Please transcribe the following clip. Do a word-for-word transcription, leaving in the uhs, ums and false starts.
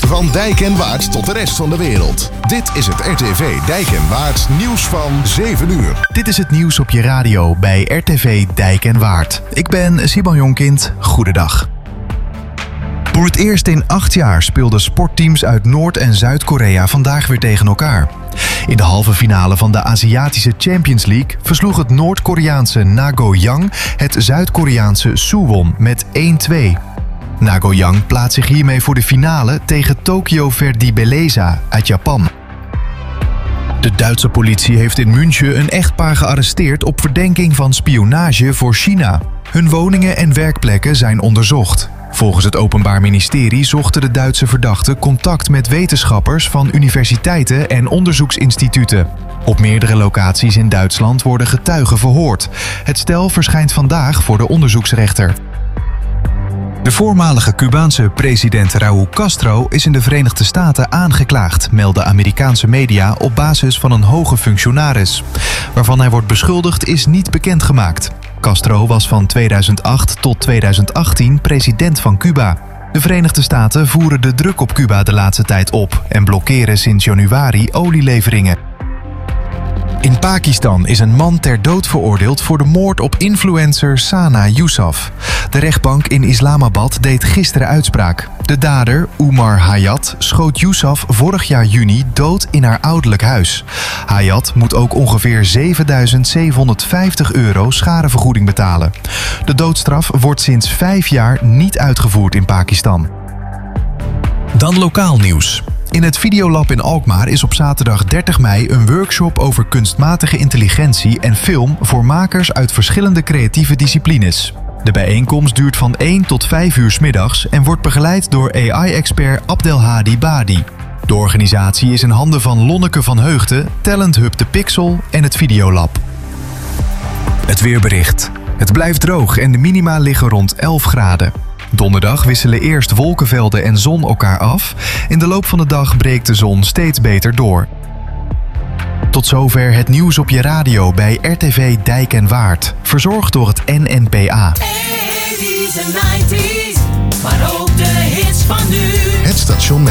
Van Dijk en Waard tot de rest van de wereld. Dit is het R T V Dijk en Waard nieuws van zeven uur. Dit is het nieuws op je radio bij R T V Dijk en Waard. Ik ben Simon Jonkind. Goedendag. Voor het eerst in acht jaar speelden sportteams uit Noord- en Zuid-Korea vandaag weer tegen elkaar. In de halve finale van de Aziatische Champions League versloeg het Noord-Koreaanse Nagoyang het Zuid-Koreaanse Suwon met één twee. Nagoyang plaatst zich hiermee voor de finale tegen Tokyo Verdy Beleza uit Japan. De Duitse politie heeft in München een echtpaar gearresteerd op verdenking van spionage voor China. Hun woningen en werkplekken zijn onderzocht. Volgens het Openbaar Ministerie zochten de Duitse verdachten contact met wetenschappers van universiteiten en onderzoeksinstituten. Op meerdere locaties in Duitsland worden getuigen verhoord. Het stel verschijnt vandaag voor de onderzoeksrechter. De voormalige Cubaanse president Raúl Castro is in de Verenigde Staten aangeklaagd, melden Amerikaanse media op basis van een hoge functionaris. Waarvan hij wordt beschuldigd is niet bekendgemaakt. Castro was van tweeduizend acht tot tweeduizend achttien president van Cuba. De Verenigde Staten voeren de druk op Cuba de laatste tijd op en blokkeren sinds januari olieleveringen. In Pakistan is een man ter dood veroordeeld voor de moord op influencer Sana Yousaf. De rechtbank in Islamabad deed gisteren uitspraak. De dader, Umar Hayat, schoot Yousaf vorig jaar juni dood in haar ouderlijk huis. Hayat moet ook ongeveer zevenduizend zevenhonderdvijftig euro schadevergoeding betalen. De doodstraf wordt sinds vijf jaar niet uitgevoerd in Pakistan. Dan lokaal nieuws. In het Videolab in Alkmaar is op zaterdag dertig mei een workshop over kunstmatige intelligentie en film voor makers uit verschillende creatieve disciplines. De bijeenkomst duurt van één tot vijf uur 's middags en wordt begeleid door A I-expert Abdelhadi Badi. De organisatie is in handen van Lonneke van Heugden, Talent Hub De Pixel en het Videolab. Het weerbericht. Het blijft droog en de minima liggen rond elf graden. Donderdag wisselen eerst wolkenvelden en zon elkaar af. In de loop van de dag breekt de zon steeds beter door. Tot zover het nieuws op je radio bij R T V Dijk en Waard. Verzorgd door het N N P A. eighties en nineties, maar ook de hits van nu. Het station